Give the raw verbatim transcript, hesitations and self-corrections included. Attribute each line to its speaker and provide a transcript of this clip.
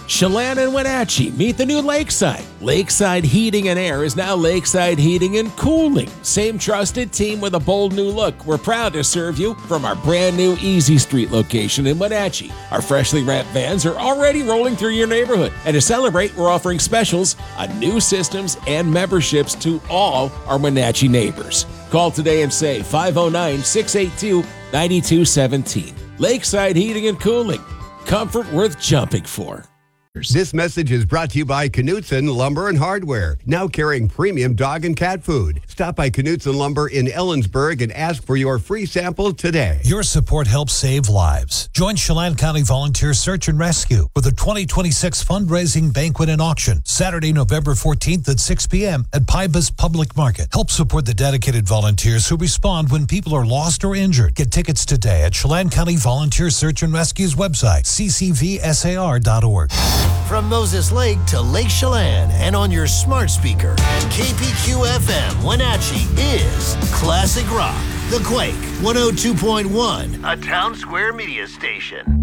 Speaker 1: Chelan and Wenatchee meet the new Lakeside. Lakeside Heating and Air is now Lakeside Heating and Cooling. Same trusted team with a bold new look. We're proud to serve you from our brand new Easy Street location in Wenatchee. Our freshly wrapped vans are already rolling through your neighborhood. And to celebrate, we're offering specials on new systems and memberships to all our Wenatchee neighbors. Call today and say five oh nine, six eight two, nine two one seven. Lakeside Heating and Cooling. Comfort worth jumping for.
Speaker 2: This message is brought to you by Knutson Lumber and Hardware, now carrying premium dog and cat food. Stop by Knutson Lumber in Ellensburg and ask for your free sample today.
Speaker 3: Your support helps save lives. Join Chelan County Volunteer Search and Rescue for the twenty twenty-six fundraising banquet and auction, Saturday, November fourteenth at six p.m. at Pybus Public Market. Help support the dedicated volunteers who respond when people are lost or injured. Get tickets today at Chelan County Volunteer Search and Rescue's website, c c v s a r dot org.
Speaker 4: From Moses Lake to Lake Chelan and on your smart speaker, K P Q F M Wenatchee is Classic Rock. The Quake one oh two point one, a Town Square media station.